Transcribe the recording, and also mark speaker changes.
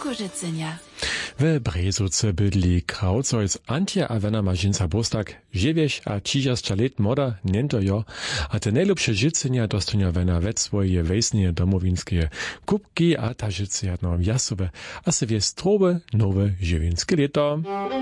Speaker 1: Wunku życenia.
Speaker 2: W Brezovce bydli Krauzojc Antje a Wena Mažinca Bostak, žievieš a 30 let moda, nento jo, a te najlepsze życenia dostania Wena we swoje wejsnie domowinskie kubki a ta życia no jasowe, a se wie strobe nowe żywinskie leto.